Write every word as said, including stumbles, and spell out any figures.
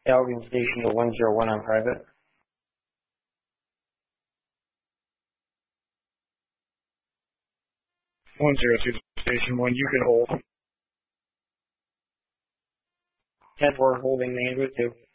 Alvin Station to one zero one on private. one zero two Station one, you can hold. ten four holding main route to